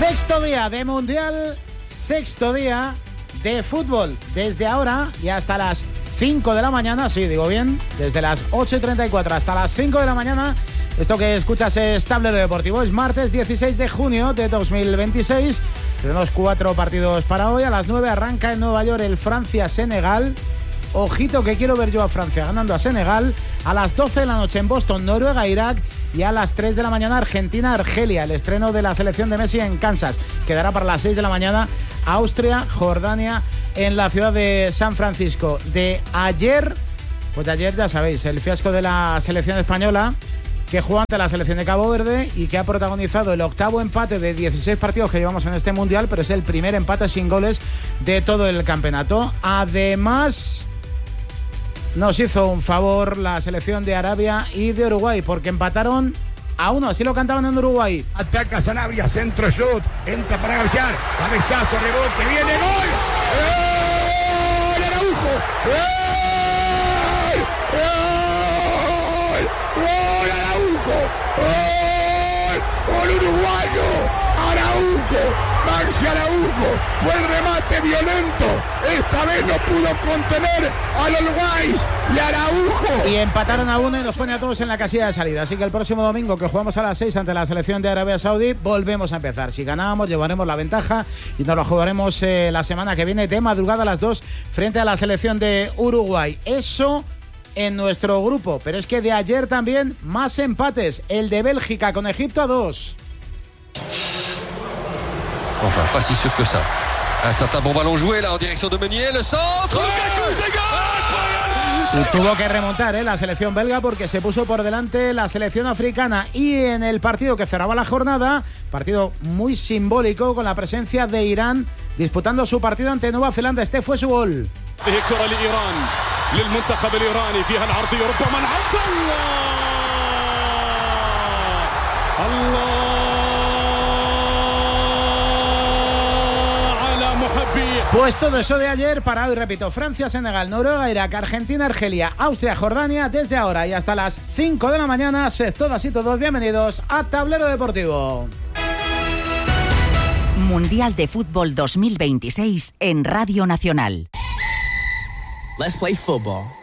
Sexto día de Mundial, sexto día de fútbol. Desde ahora y hasta las 5 de la mañana, sí, digo bien, desde las 8:34 hasta las 5 de la mañana. Esto que escuchas es Tablero Deportivo. Es martes 16 de junio de 2026. Tenemos 4 partidos para hoy. A las 9 arranca en Nueva York el Francia-Senegal. Ojito que quiero ver yo a Francia ganando a Senegal. A las 12 de la noche en Boston, Noruega-Irak. Y a las 3 de la mañana Argentina-Argelia, el estreno de la selección de Messi en Kansas. Quedará para las 6 de la mañana Austria-Jordania en la ciudad de San Francisco. De ayer, pues de ayer ya sabéis, el fiasco de la selección española, que juega ante la selección de Cabo Verde y que ha protagonizado el octavo empate de 16 partidos que llevamos en este Mundial, pero es el primer empate sin goles de todo el campeonato. Además, nos hizo un favor la selección de Arabia y de Uruguay, porque empataron a 1, así lo cantaban en Uruguay. Ataca Sanabria, centro shot, entra para cabecear, cabezazo, rebote, viene gol. ¡Gol! ¡Araujo! ¡Gol! ¡Gol! ¡Gol! ¡Araujo! ¡Gol! ¡Gol uruguayo! ¡Araujo! Maxi Araujo, fue el remate violento, esta vez no pudo contener a los Uruguayos y Araujo. Y empataron a 1 y nos pone a todos en la casilla de salida, así que el próximo domingo que jugamos a las 6 ante la selección de Arabia Saudí, volvemos a empezar. Si ganamos, llevaremos la ventaja y nos lo jugaremos la semana que viene de madrugada a las 2 frente a la selección de Uruguay. Eso en nuestro grupo, pero es que de ayer también más empates, el de Bélgica con Egipto a 2. Enfin, pas si sûr que ça. Un certain bon ballon joué là en direction de Meunier, le centre, Lukaku, c'est gol! Y tuvo que remontar la selección belga porque se puso por delante la selección africana. Y en el partido que cerraba la jornada, partido muy simbólico con la presencia de Irán disputando su partido ante Nueva Zelanda, este fue su gol. Pues todo eso de ayer para hoy, repito, Francia, Senegal, Noruega, Irak, Argentina, Argelia, Austria, Jordania, desde ahora y hasta las 5 de la mañana. Sed todas y todos bienvenidos a Tablero Deportivo. Mundial de Fútbol 2026 en Radio Nacional. Let's play football.